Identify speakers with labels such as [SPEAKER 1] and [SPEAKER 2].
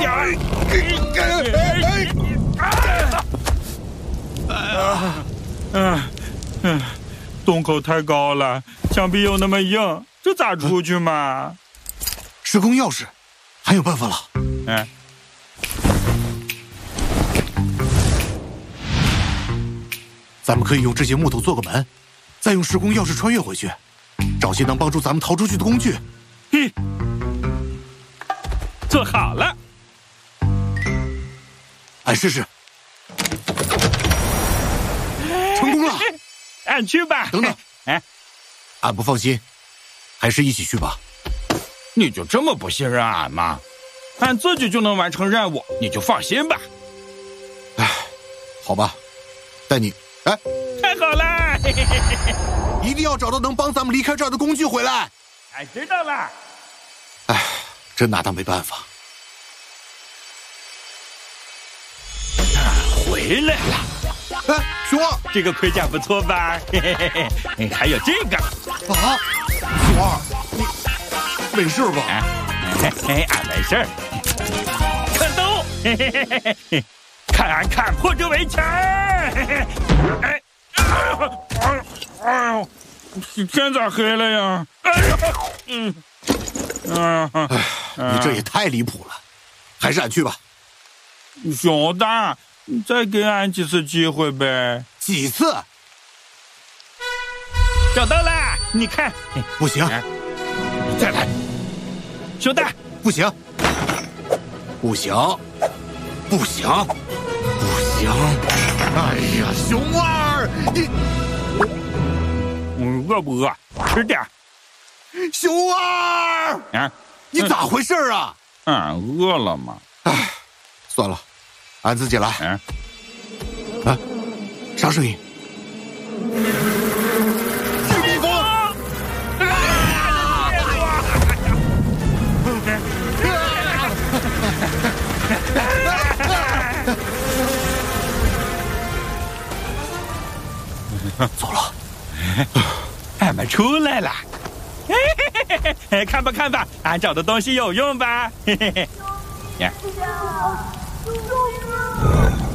[SPEAKER 1] 点儿。洞口太高了，墙壁又那么硬，这咋出去嘛？
[SPEAKER 2] 时空钥匙，还有办法了。咱们可以用这些木头做个门，再用时空钥匙穿越回去，找些能帮助咱们逃出去的工具。
[SPEAKER 1] 嘿，做好了。
[SPEAKER 2] 俺试试。成功了。
[SPEAKER 1] 俺去吧。
[SPEAKER 2] 等等，俺不放心，还是一起去吧。
[SPEAKER 1] 你就这么不信任俺吗？俺自己就能完成任务，你就放心吧。
[SPEAKER 2] 好吧，带你。
[SPEAKER 1] 太好了！
[SPEAKER 2] 一定要找到能帮咱们离开这儿的工具回来。
[SPEAKER 1] 俺知道了。
[SPEAKER 2] 真拿他没办法。
[SPEAKER 1] 回来了。
[SPEAKER 2] 熊二，
[SPEAKER 1] 这个盔甲不错吧？还有这个。
[SPEAKER 2] 熊二，你没事吧？
[SPEAKER 1] 俺没事。看刀！看俺砍破这围墙！天咋黑了呀？
[SPEAKER 2] 你这也太离谱了，还是俺去吧。
[SPEAKER 1] 熊大，你再给俺几次机会呗。
[SPEAKER 2] 几次？
[SPEAKER 1] 找到了，你看。
[SPEAKER 2] 不行，
[SPEAKER 1] 再来。熊大，
[SPEAKER 2] 不行，不行，不行，不行！哎呀，熊二，你
[SPEAKER 1] 饿不饿？吃点。
[SPEAKER 2] 熊二，你咋回事啊？
[SPEAKER 1] 饿了吗？
[SPEAKER 2] 算了，俺自己来。啥声音？巨蜜蜂！走了，
[SPEAKER 1] 俺们出来了。看吧看吧，俺找的东西有用吧？